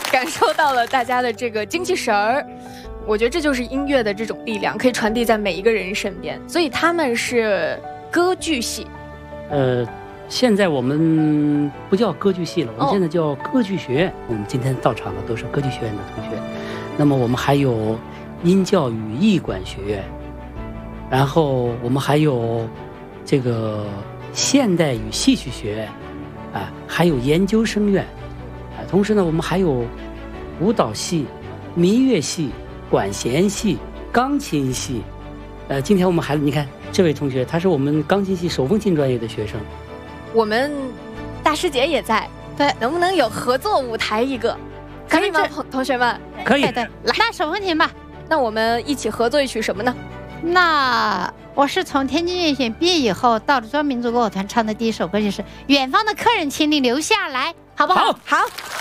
感受到了大家的这个精气神儿。我觉得这就是音乐的这种力量，可以传递在每一个人身边。所以他们是歌剧系。 现在我们不叫歌剧系了，我们现在叫歌剧学院。我们今天到场的都是歌剧学院的同学。那么我们还有音教与艺管学院，然后我们还有这个现代与戏曲学院，啊，还有研究生院，啊，同时呢，我们还有舞蹈系、民乐系、管弦系、钢琴系。今天我们还你看这位同学，他是我们钢琴系手风琴专业的学生。我们大师姐也在，对，能不能有合作舞台一个？可以吗，同学们？ 可以， 对，来，那手风琴吧。 那我们一起合作一曲什么呢？ 那我是从天津乐学院毕业以后，到了中央民族歌舞团唱的第一首歌，就是《远方的客人，请你留下来》，好不好？ 好。